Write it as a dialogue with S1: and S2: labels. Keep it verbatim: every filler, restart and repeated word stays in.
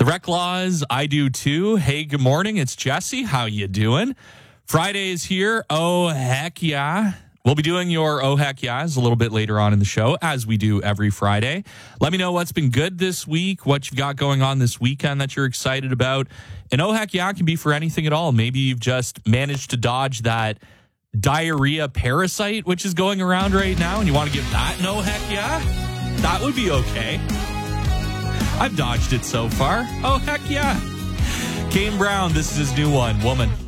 S1: The Rec Laws, I do too. Hey, good morning. It's Jesse. How you doing? Friday is here. Oh, heck yeah. We'll be doing your Oh Heck Yeahs a little bit later on in the show, as we do every Friday. Let me know what's been good this week, what you've got going on this weekend that you're excited about. And Oh Heck Yeah can be for anything at all. Maybe you've just managed to dodge that diarrhea parasite, which is going around right now, and you want to give that an Oh Heck Yeah? That would be okay. I've dodged it so far. Oh, heck yeah. Kane Brown, this is his new one, Woman.